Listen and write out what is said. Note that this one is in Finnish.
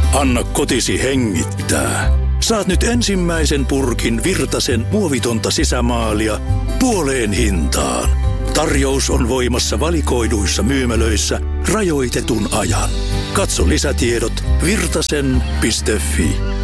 Anna kotisi hengittää. Saat nyt ensimmäisen purkin Virtasen muovitonta sisämaalia puoleen hintaan. Tarjous on voimassa valikoiduissa myymälöissä rajoitetun ajan. Katso lisätiedot virtasen.fi.